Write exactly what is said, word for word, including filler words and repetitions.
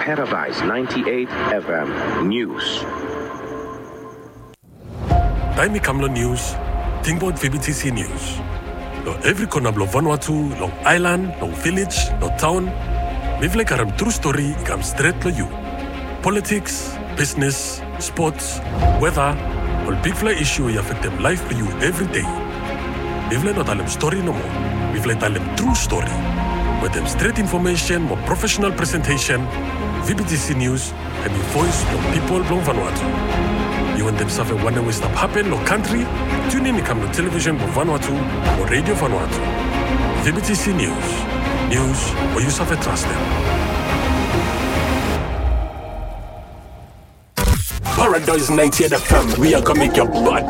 Paradise ninety-eight F M News. Taimi Kamlo News, Tingbot V B T C News. Lo every corner blo Vanuatu, Long Island, Long Village, Long Town. Mivle karam true story ikam straight to you. Politics, business, sports, weather, all big fly issue you affect them life for you every day. Mivle not alem story no more. Mivle alem true story. With them straight information, more professional presentation, V B T C News, and the voice from people from Vanuatu. You want them suffer one way stop happen no country? Tune in to come to television for Vanuatu or radio Vanuatu. V B T C News. News where you suffer trust them. Paradise ninety-eight F M, we are gonna make your butt